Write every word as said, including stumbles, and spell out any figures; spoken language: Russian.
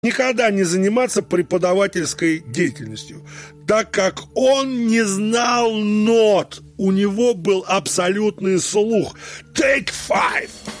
никогда не заниматься преподавательской деятельностью, так как он не знал нот. У него был абсолютный слух. Take five.